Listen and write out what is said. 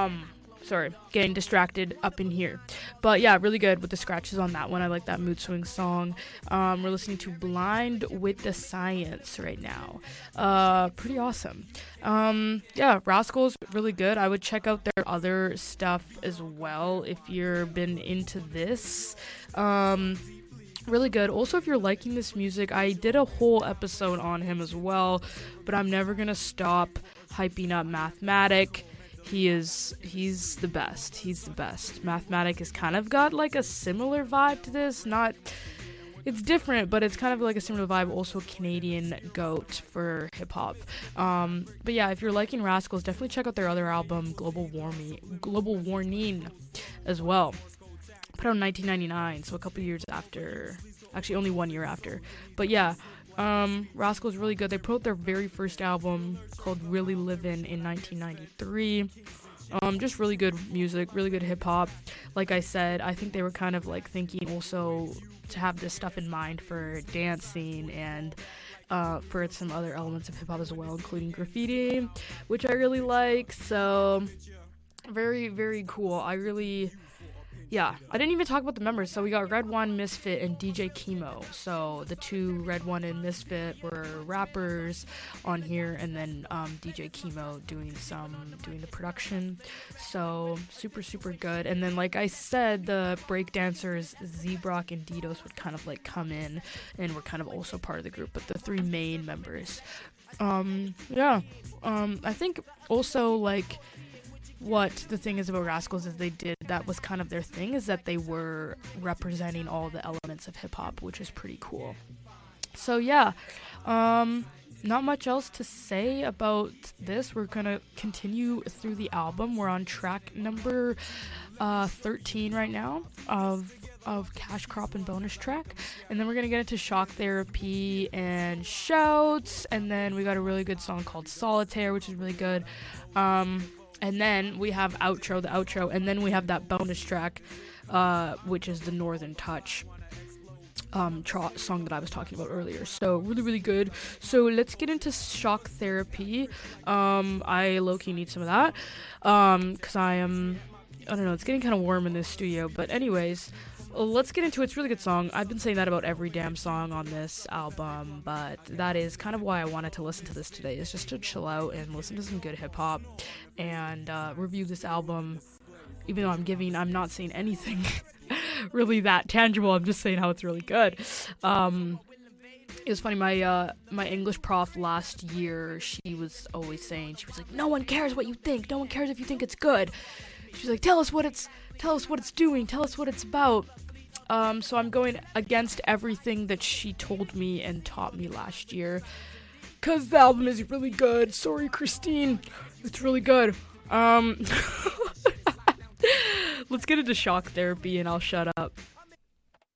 Sorry, getting distracted up in here. But yeah, really good with the scratches on that one. I like that mood swing song. We're listening to Blind with the Science right now. Pretty awesome. Yeah, Rascals, really good. I would check out their other stuff as well if you've been into this. Really good. Also, if you're liking this music, I did a whole episode on him as well, but I'm never gonna stop hyping up Mathematic. He's the best. He's the best. Mathematic has kind of got like a similar vibe to this. It's different, but it's kind of like a similar vibe. Also, Canadian goat for hip hop. But yeah, if you're liking Rascals, definitely check out their other album, Global Warning, as well. Put out in 1999, so a couple years after. Actually, only 1 year after. But yeah. Rascals really good. They put out their very first album called Really Livin' in 1993. Just really good music, really good hip hop. Like I said, I think they were kind of like thinking also to have this stuff in mind for dancing and for some other elements of hip hop as well, including graffiti, which I really like. So very, very cool. Yeah, I didn't even talk about the members. So we got Red One, Misfit, and DJ Chemo. So the two, Red One and Misfit, were rappers on here, and then DJ Chemo doing the production. So super, super good. And then, like I said, the breakdancers Zebrock and Didos would kind of like come in and were kind of also part of the group, but the three main members. I think also like what the thing is about Rascals is that was kind of their thing, is that they were representing all the elements of hip-hop, which is pretty cool. So yeah, not much else to say about this. We're gonna continue through the album. We're on track number 13 right now of Cash Crop and bonus track, and then we're gonna get into Shock Therapy and Shouts, and then we got a really good song called Solitaire, which is really good. And then we have the outro, and then we have that bonus track, which is the Northern Touch song that I was talking about earlier. So really, really good. So let's get into Shock Therapy. I low-key need some of that, because I don't know, it's getting kind of warm in this studio. But anyways, let's get into it. It's a really good song. I've been saying that about every damn song on this album, but that is kind of why I wanted to listen to this today, is just to chill out and listen to some good hip-hop and review this album, even though I'm not saying anything really that tangible. I'm just saying how it's really good. It was funny, my English prof last year, she was always saying, she was like, no one cares what you think, no one cares if you think it's good. She's like, tell us what it's doing, tell us what it's about. So I'm going against everything that she told me and taught me last year, because the album is really good. Sorry, Christine, it's really good. Let's get into Shock Therapy and I'll shut up.